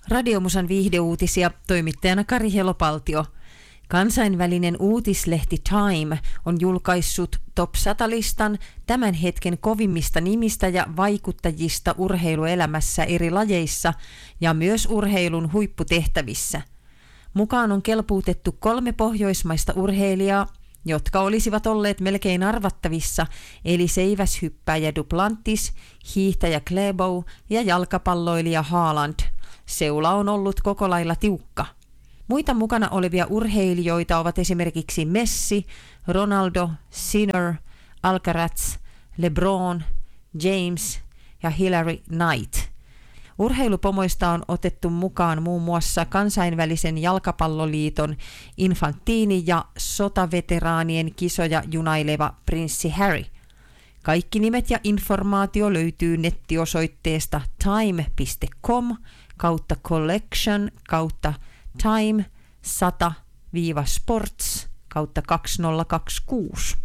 Radiomusan viihdeuutisia, toimittajana Kari Helopaltio. Kansainvälinen uutislehti Time on julkaissut Top 100-listan tämän hetken kovimmista nimistä ja vaikuttajista urheiluelämässä eri lajeissa ja myös urheilun huipputehtävissä. Mukaan on kelpuutettu 3 pohjoismaista urheilijaa, jotka olisivat olleet melkein arvattavissa, eli seiväshyppääjä Duplantis, hiihtäjä Klæbo ja jalkapalloilija Haaland. Seula on ollut koko lailla tiukka. Muita mukana olevia urheilijoita ovat esimerkiksi Messi, Ronaldo, Sinner, Alcaraz, LeBron, James ja Hilary Knight. Urheilupomoista on otettu mukaan muun muassa kansainvälisen jalkapalloliiton Infantini ja sotaveteraanien kisoja junaileva prinssi Harry. Kaikki nimet ja informaatio löytyy nettiosoitteesta time.com/collection/time100-sports/2026.